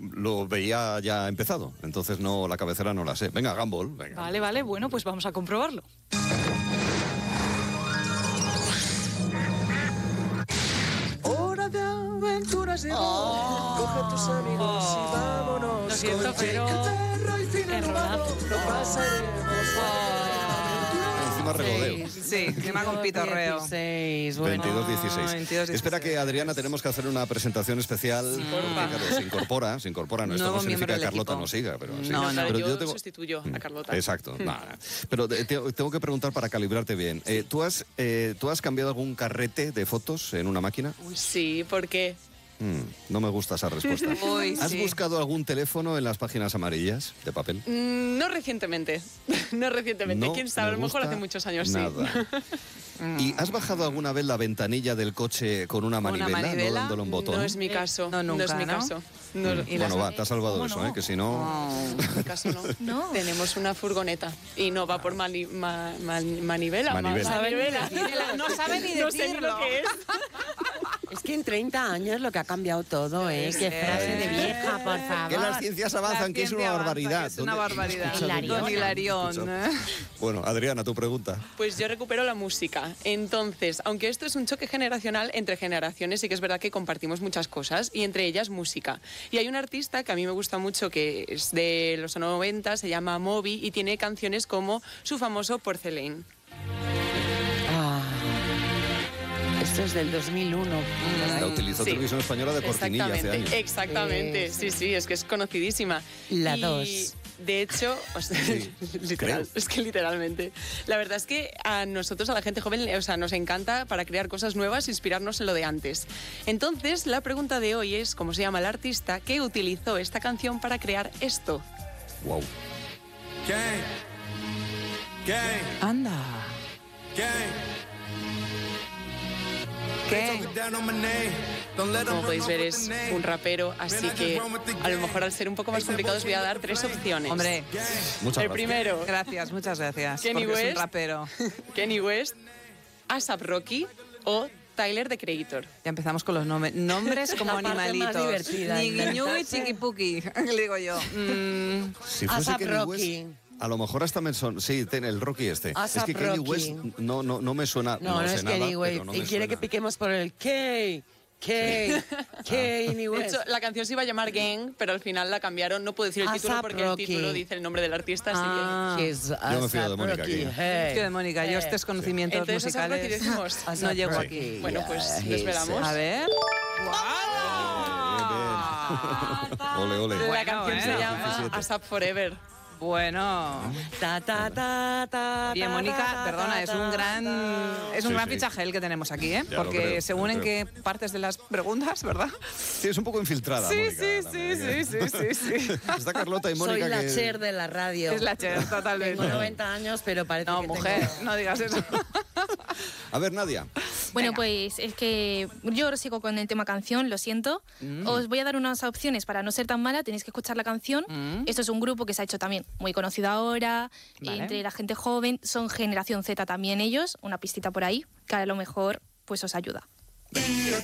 lo veía ya empezado, entonces no, la cabecera no la sé. Venga, Gumball. Venga. Vale, bueno, pues vamos a comprobarlo. Hora de aventuras llegó. Coge a tus amigos y vámonos. Lo siento, Con pero Jake, el perro y Fina es lo vamos, rodazo. lo pasaremos. Encima regodeo. Sí, encima con pitorreo. 16, bueno. 22-16. Espera que, Adriana, tenemos que hacer una presentación especial. Porque, claro, se incorpora. No, esto Nuevo no significa miembro que del Carlota equipo. no siga, pero sí. No, Pero yo sustituyo a Carlota. Exacto. Nada. Pero tengo que preguntar para calibrarte bien. ¿Tú has cambiado algún carrete de fotos en una máquina? Uy, sí, ¿por qué? No me gusta esa respuesta. Uy, ¿Has sí. buscado algún teléfono en las páginas amarillas de papel? No recientemente. No recientemente. No ¿Quién sabe? A me lo mejor gusta hace muchos años nada. ¿Y has bajado alguna vez la ventanilla del coche con una manivela, no dándole un botón? No es mi caso. No, nunca, no es mi ¿no? caso. No, Bueno, va, te has salvado ¿Cómo eso, no? que si no... en mi caso no. No. Tenemos una furgoneta y no va por manivela. Manivela. No sabe ni No sé ni lo que es. Es que en 30 años lo que ha cambiado todo, ¿eh? Qué frase de vieja, por favor. Que las ciencias avanzan, que es una barbaridad. Es una barbaridad. Hilarión. Don Hilarión. Escucha. Bueno, Adriana, tu pregunta. Pues yo recupero la música. Entonces, aunque esto es un choque generacional entre generaciones, sí que es verdad que compartimos muchas cosas y entre ellas música. Y hay un artista que a mí me gusta mucho que es de los 90, se llama Moby y tiene canciones como su famoso Porcelain. Esto es del 2001. La utilizó Sí. Televisión Española de cortinilla hace años. Exactamente. Sí, es que es conocidísima. La Y, 2. De hecho, o sea, literal, creo. es que literalmente. La verdad es que a nosotros, a la gente joven, o sea, nos encanta para crear cosas nuevas, inspirarnos en lo de antes. Entonces, la pregunta de hoy es, ¿cómo se llama el artista que utilizó esta canción para crear esto? Wow. Anda. ¿Qué? Como podéis ver, es un rapero, así que a lo mejor al ser un poco más complicado os voy a dar 3 opciones. Hombre, Muchas El gracias. primero, gracias, muchas gracias. Kanye porque es West. un rapero. Kanye West, A$AP Rocky o Tyler, The Creator. Ya empezamos con los nombres como La parte más animalitos. divertida, Ñiñiñú y chiquipuki, le digo yo. Si fuese A$AP Kanye Rocky. West, a lo mejor hasta me son... Sí, el Rocky este. Es A$AP que Kanye Rocky. West no me suena... No sé es nada, Kanye West. pero no Y me quiere suena. que piquemos por el Kanye De West. hecho, la canción se iba a llamar Gang, pero al final la cambiaron. No puedo decir el A$AP título porque Rocky. el título dice el nombre del artista, así Ah. Yo me fío de Mónica aquí. Tío de Mónica, yo estos conocimientos Entonces, A$AP Rocky musicales decimos. no llego Sí. aquí. que... Bueno, pues desvelamos. A ver. Ole, ole. La canción se bueno. llama 17. A$AP Forever. Bueno. Bien, Mónica, perdona, es un gran Sí. fichaje el que tenemos aquí, ¿eh? Ya lo Porque creo, según ya en lo qué partes de las preguntas, ¿verdad? Sí, es un poco infiltrada, Mónica, también. sí. Está Carlota y Mónica Soy la que... Cher de la radio. Es la Cher, totalmente. Tengo 90 años, pero parece No, que mujer, tengo... no digas eso. A ver, Nadia. Bueno, Venga. pues es que yo ahora sigo con el tema canción, lo siento. Os voy a dar unas opciones para no ser tan mala, tenéis que escuchar la canción. Esto es un grupo que se ha hecho también muy conocido ahora, Vale. entre la gente joven, son generación Z también ellos, una pistita por ahí, que a lo mejor pues os ayuda. Tiro,